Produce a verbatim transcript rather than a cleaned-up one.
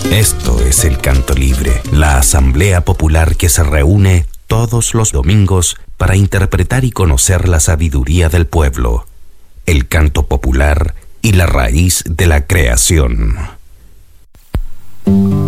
Esto es el Canto Libre, la asamblea popular que se reúne todos los domingos para interpretar y conocer la sabiduría del pueblo, el canto popular y la raíz de la creación.